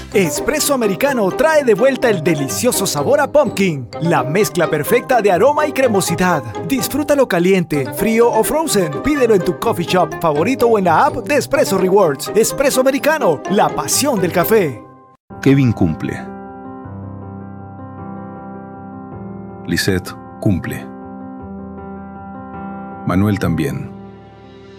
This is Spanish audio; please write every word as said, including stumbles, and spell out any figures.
Espresso Americano trae de vuelta el delicioso sabor a pumpkin, la mezcla perfecta de aroma y cremosidad. Disfrútalo caliente, frío o frozen. Pídelo en tu coffee shop favorito o en la app de Espresso Rewards. Espresso Americano, la pasión del café. Kevin cumple. Lisette cumple. Manuel también.